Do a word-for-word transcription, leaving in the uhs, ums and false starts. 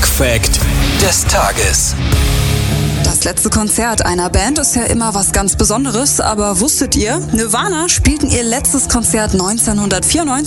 Rock-Fact des Tages. Das letzte Konzert einer Band ist ja immer was ganz Besonderes, aber wusstet ihr, Nirvana spielten ihr letztes Konzert neunzehnhundertvierundneunzig